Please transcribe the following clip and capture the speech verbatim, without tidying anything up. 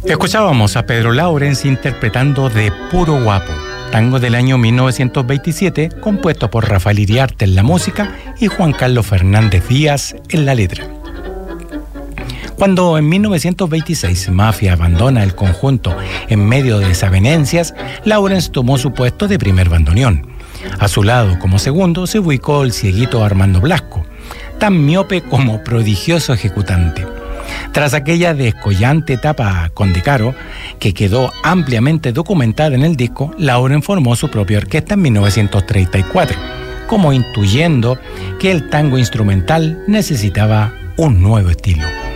Escuchábamos a Pedro Laurens interpretando De Puro Guapo, tango del año mil novecientos veintisiete, compuesto por Rafael Iriarte en la música y Juan Carlos Fernández Díaz en la letra. Cuando en mil novecientos veintiséis Mafia abandona el conjunto en medio de desavenencias, Laurens tomó su puesto de primer bandoneón. A su lado, como segundo, se ubicó el cieguito Armando Blasco, tan miope como prodigioso ejecutante. Tras aquella descollante etapa con De Caro, que quedó ampliamente documentada en el disco, Laurens formó su propia orquesta en mil novecientos treinta y cuatro, como intuyendo que el tango instrumental necesitaba un nuevo estilo.